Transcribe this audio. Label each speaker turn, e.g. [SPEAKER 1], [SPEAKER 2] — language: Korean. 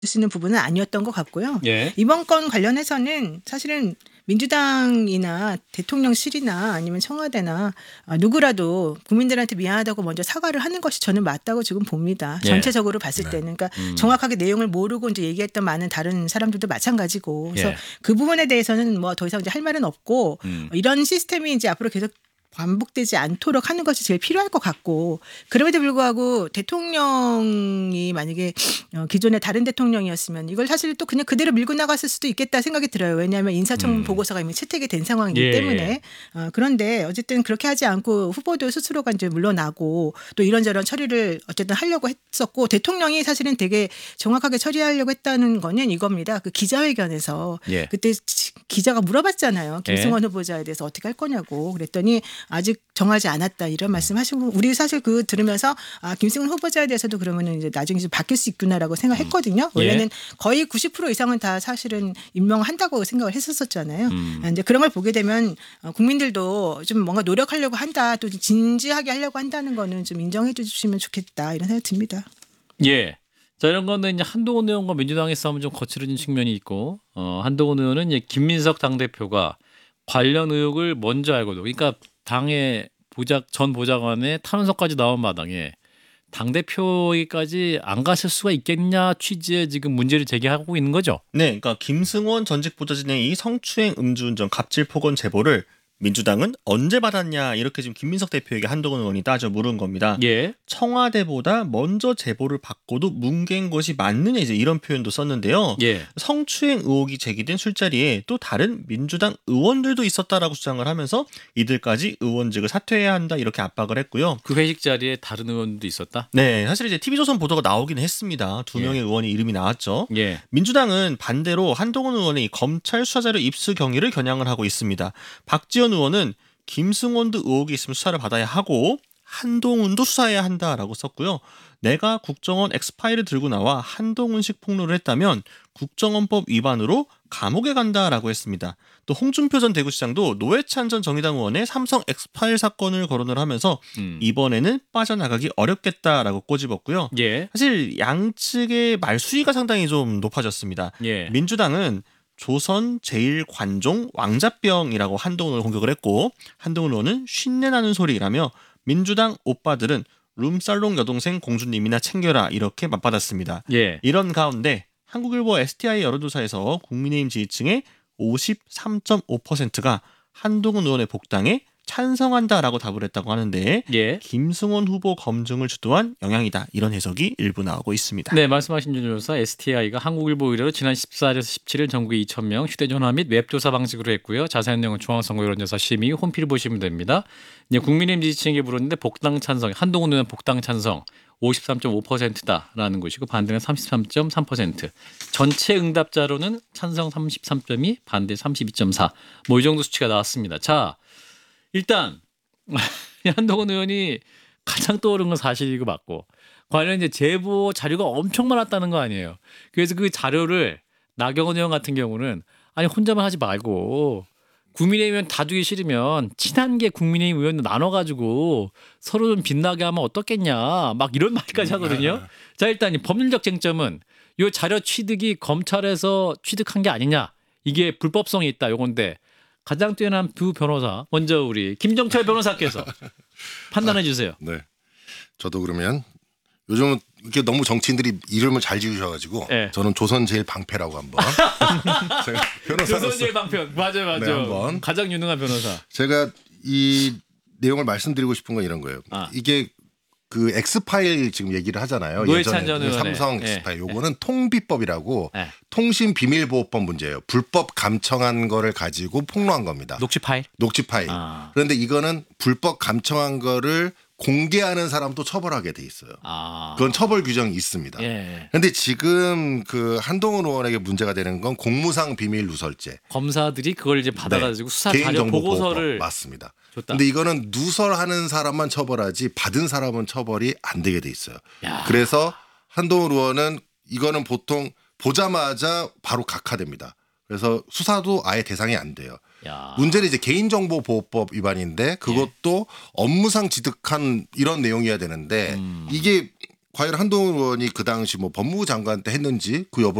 [SPEAKER 1] 수 있는 부분은 아니었던 것 같고요.
[SPEAKER 2] 예.
[SPEAKER 1] 이번 건 관련해서는 사실은 민주당이나 대통령실이나 아니면 청와대나 누구라도 국민들한테 미안하다고 먼저 사과를 하는 것이 저는 맞다고 지금 봅니다.
[SPEAKER 2] 예.
[SPEAKER 1] 전체적으로 봤을 때는. 그러니까 정확하게 내용을 모르고 이제 얘기했던 많은 다른 사람들도 마찬가지고. 그래서
[SPEAKER 2] 예.
[SPEAKER 1] 그 부분에 대해서는 뭐 더 이상 이제 할 말은 없고 이런 시스템이 이제 앞으로 계속 반복되지 않도록 하는 것이 제일 필요할 것 같고 그럼에도 불구하고 대통령이 만약에 기존의 다른 대통령이었으면 이걸 사실 또 그냥 그대로 밀고 나갔을 수도 있겠다 생각이 들어요. 왜냐하면 인사청문 보고서가 이미 채택이 된 상황이기
[SPEAKER 2] 예.
[SPEAKER 1] 때문에 그런데 어쨌든 그렇게 하지 않고 후보도 스스로가 이제 물러나고 또 이런저런 처리를 어쨌든 하려고 했었고 대통령이 사실은 되게 정확하게 처리하려고 했다는 거는 이겁니다. 그 기자회견에서
[SPEAKER 2] 예.
[SPEAKER 1] 그때 기자가 물어봤잖아요. 김승원 후보자에 대해서 어떻게 할 거냐고 그랬더니 아직 정하지 않았다 이런 말씀하시고 우리 사실 그 들으면서 김승원 후보자에 대해서도 그러면은 이제 나중에 좀 바뀔 수 있구나라고 생각했거든요. 원래는 거의 90% 이상은 다 사실은 임명한다고 생각을 했었잖아요. 이제 그런 걸 보게 되면 국민들도 좀 뭔가 노력하려고 한다, 또 진지하게 하려고 한다는 거는 좀 인정해 주시면 좋겠다 이런 생각이 듭니다.
[SPEAKER 2] 예. 자, 이런 거는 이제 한동훈 의원과 민주당의 싸움은 좀 거칠어진 측면이 있고, 한동훈 의원은 이제 김민석 당대표가 관련 의혹을 먼저 알고도, 그러니까 당의 전 보좌관의 탄원서까지 나온 마당에 당대표에게까지 안 갔을 수가 있겠냐 취지의 지금 문제를 제기하고 있는 거죠.
[SPEAKER 3] 네, 그러니까 김승원 전직 보좌진의 이 성추행, 음주운전, 갑질, 폭언 제보를 민주당은 언제 받았냐 이렇게 지금 김민석 대표에게 한동훈 의원이 따져 물은 겁니다.
[SPEAKER 2] 예.
[SPEAKER 3] 청와대보다 먼저 제보를 받고도 뭉갠 것이 맞느냐 이제 이런 표현도 썼는데요.
[SPEAKER 2] 예.
[SPEAKER 3] 성추행 의혹이 제기된 술자리에 또 다른 민주당 의원들도 있었다라고 주장을 하면서 이들까지 의원직을 사퇴해야 한다 이렇게 압박을 했고요.
[SPEAKER 2] 그 회식 자리에 다른 의원도 있었다?
[SPEAKER 3] 네, 사실 이제 TV조선 보도가 나오긴 했습니다. 두 명의 의원이 이름이 나왔죠.
[SPEAKER 2] 예.
[SPEAKER 3] 민주당은 반대로 한동훈 의원의 검찰 수사자료 입수 경위를 겨냥을 하고 있습니다. 박지원 의원은 김승원도 의혹이 있으면 수사를 받아야 하고 한동훈도 수사해야 한다라고 썼고요. 내가 국정원 엑스파일을 들고 나와 한동훈식 폭로를 했다면 국정원법 위반으로 감옥에 간다라고 했습니다. 또 홍준표 전 대구시장도 노회찬 전 정의당 의원의 삼성 엑스파일 사건을 거론을 하면서 이번에는 빠져나가기 어렵겠다라고 꼬집었고요.
[SPEAKER 2] 예.
[SPEAKER 3] 사실 양측의 말수위가 상당히 좀 높아졌습니다.
[SPEAKER 2] 예.
[SPEAKER 3] 민주당은 조선 제1관종 왕자병이라고 한동훈을 공격을 했고 한동훈 의원은 쉰내나는 소리라며 민주당 오빠들은 룸살롱 여동생 공주님이나 챙겨라 이렇게 맞받았습니다.
[SPEAKER 2] 예.
[SPEAKER 3] 이런 가운데 한국일보 STI 여론조사에서 국민의힘 지지층의 53.5%가 한동훈 의원의 복당에 찬성한다라고 답을 했다고 하는데
[SPEAKER 2] 예.
[SPEAKER 3] 김승원 후보 검증을 주도한 영향이다. 이런 해석이 일부 나오고 있습니다.
[SPEAKER 2] 네, 말씀하신 조사 STI가 한국일보 의뢰로 지난 14일에서 17일 전국에 2,000명 휴대전화 및 웹조사 방식으로 했고요. 자세한 내용은 중앙선거 여론조사 심의 홈피를 보시면 됩니다. 이제 국민의힘 지지층에게 물었는데 복당 찬성, 한동훈 의원 복당 찬성 53.5%다라는 것이고 반대는 33.3%. 전체 응답자로는 찬성 33.2, 반대 32.4. 뭐 이 정도 수치가 나왔습니다. 자, 일단 한동훈 의원이 가장 떠오른 건 사실이고 맞고 관련 이제 제보 자료가 엄청 많았다는 거 아니에요. 그래서 그 자료를 나경원 의원 같은 경우는 아니 혼자만 하지 말고 국민의힘 의원 다두기 싫으면 친한 게 국민의힘 의원도 나눠가지고 서로 좀 빛나게 하면 어떻겠냐 막 이런 말까지 하거든요. 자, 일단 이 법률적 쟁점은 이 자료 취득이 검찰에서 취득한 게 아니냐 이게 불법성이 있다 요건데 가장 뛰어난 두 변호사 먼저 우리 김정철 변호사께서 판단해 주세요.
[SPEAKER 4] 네, 저도 그러면 요즘은 이렇게 너무 정치인들이 이름을 잘 지으셔가지고
[SPEAKER 2] 네.
[SPEAKER 4] 저는 조선 제일 방패라고 한번 제가 변호사로서
[SPEAKER 2] 조선제일 방편 맞아요.
[SPEAKER 4] 네, 한번.
[SPEAKER 2] 가장 유능한 변호사.
[SPEAKER 4] 제가 이 내용을 말씀드리고 싶은 건 이런 거예요. 이게 그 엑스파일 지금 얘기를 하잖아요.
[SPEAKER 2] 노회찬
[SPEAKER 4] 예전에
[SPEAKER 2] 전 의원의.
[SPEAKER 4] 삼성 엑스파일 요거는 통비법이라고
[SPEAKER 2] 네.
[SPEAKER 4] 통신비밀보호법 문제예요. 불법 감청한 거를 가지고 폭로한 겁니다.
[SPEAKER 2] 녹취 파일.
[SPEAKER 4] 녹취 파일. 그런데 이거는 불법 감청한 거를 공개하는 사람도 처벌하게 돼 있어요. 그건 처벌 규정이 있습니다. 그런데
[SPEAKER 2] 예.
[SPEAKER 4] 지금 그 한동훈 의원에게 문제가 되는 건 공무상 비밀 누설죄.
[SPEAKER 2] 검사들이 그걸 이제 받아가지고 수사 자료
[SPEAKER 4] 개인정보
[SPEAKER 2] 보고서를
[SPEAKER 4] 보호법 맞습니다.
[SPEAKER 2] 줬다.
[SPEAKER 4] 근데 이거는 누설하는 사람만 처벌하지 받은 사람은 처벌이 안 되게 돼 있어요.
[SPEAKER 2] 야.
[SPEAKER 4] 그래서 한동훈 의원은 이거는 보통 보자마자 바로 각하됩니다. 그래서 수사도 아예 대상이 안 돼요.
[SPEAKER 2] 야.
[SPEAKER 4] 문제는 이제 개인정보보호법 위반인데 그것도 업무상 지득한 이런 내용이어야 되는데 이게 과연 한동훈 의원이 그 당시 뭐 법무부 장관 때 했는지 그 여부